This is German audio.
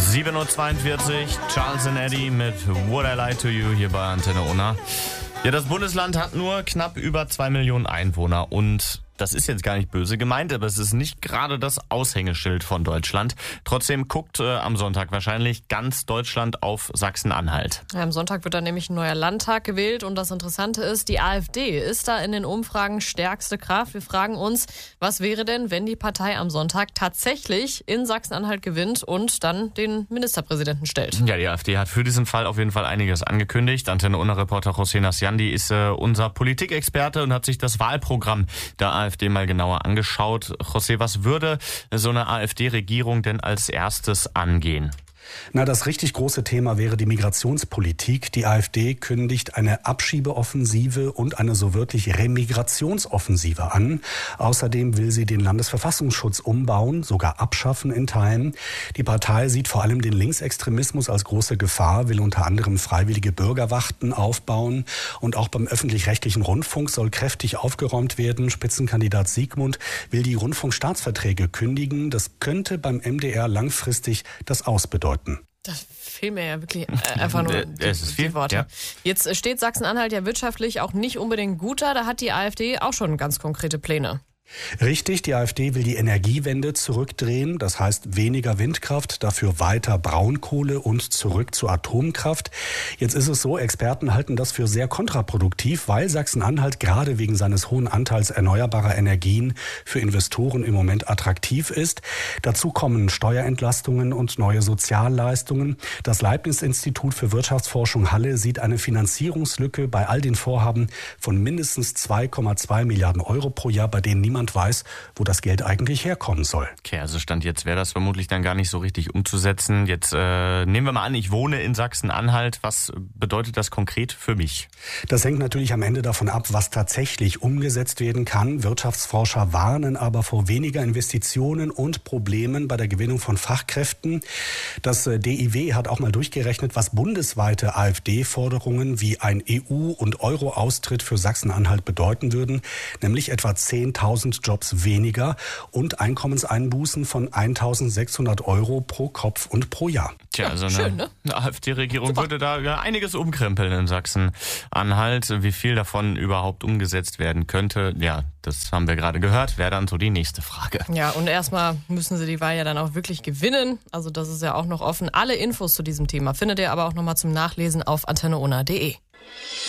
7:42 Uhr, Charles and Eddie mit Would I Lie to You hier bei Antenne Unna. Ja, das Bundesland hat nur knapp über 2 Millionen Einwohner und das ist jetzt gar nicht böse gemeint, aber es ist nicht gerade das Aushängeschild von Deutschland. Trotzdem guckt am Sonntag wahrscheinlich ganz Deutschland auf Sachsen-Anhalt. Ja, am Sonntag wird dann nämlich ein neuer Landtag gewählt und das Interessante ist, die AfD ist da in den Umfragen stärkste Kraft. Wir fragen uns, was wäre denn, wenn die Partei am Sonntag tatsächlich in Sachsen-Anhalt gewinnt und dann den Ministerpräsidenten stellt? Ja, die AfD hat für diesen Fall auf jeden Fall einiges angekündigt. Antenne-Unna-Reporter José Nasciandi ist unser Politikexperte und hat sich das Wahlprogramm der AfD mal genauer angeschaut. José, was würde so eine AfD-Regierung denn als erstes angehen? Na, das richtig große Thema wäre die Migrationspolitik. Die AfD kündigt eine Abschiebeoffensive und eine so wörtlich Remigrationsoffensive an. Außerdem will sie den Landesverfassungsschutz umbauen, sogar abschaffen in Teilen. Die Partei sieht vor allem den Linksextremismus als große Gefahr, will unter anderem freiwillige Bürgerwachten aufbauen. Und auch beim öffentlich-rechtlichen Rundfunk soll kräftig aufgeräumt werden. Spitzenkandidat Siegmund will die Rundfunkstaatsverträge kündigen. Das könnte beim MDR langfristig das Aus bedeuten. Da fehlen mir ja wirklich einfach nur die Worte. Ja. Jetzt steht Sachsen-Anhalt ja wirtschaftlich auch nicht unbedingt gut da. Da hat die AfD auch schon ganz konkrete Pläne. Richtig, die AfD will die Energiewende zurückdrehen. Das heißt weniger Windkraft, dafür weiter Braunkohle und zurück zur Atomkraft. Jetzt ist es so, Experten halten das für sehr kontraproduktiv, weil Sachsen-Anhalt gerade wegen seines hohen Anteils erneuerbarer Energien für Investoren im Moment attraktiv ist. Dazu kommen Steuerentlastungen und neue Sozialleistungen. Das Leibniz-Institut für Wirtschaftsforschung Halle sieht eine Finanzierungslücke bei all den Vorhaben von mindestens 2,2 Milliarden Euro pro Jahr, bei denen niemand weiß, wo das Geld eigentlich herkommen soll. Okay, also Stand jetzt wäre das vermutlich dann gar nicht so richtig umzusetzen. Jetzt nehmen wir mal an, ich wohne in Sachsen-Anhalt. Was bedeutet das konkret für mich? Das hängt natürlich am Ende davon ab, was tatsächlich umgesetzt werden kann. Wirtschaftsforscher warnen aber vor weniger Investitionen und Problemen bei der Gewinnung von Fachkräften. Das DIW hat auch mal durchgerechnet, was bundesweite AfD-Forderungen wie ein EU- und Euro-Austritt für Sachsen-Anhalt bedeuten würden, nämlich etwa 10.000 Jobs weniger und Einkommenseinbußen von 1.600 Euro pro Kopf und pro Jahr. Tja, also schön, ne? eine AfD-Regierung würde da einiges umkrempeln in Sachsen-Anhalt. Wie viel davon überhaupt umgesetzt werden könnte, ja, das haben wir gerade gehört, wäre dann so die nächste Frage. Ja, und erstmal müssen sie die Wahl ja dann auch wirklich gewinnen. Also das ist ja auch noch offen. Alle Infos zu diesem Thema findet ihr aber auch nochmal zum Nachlesen auf antenneunna.de.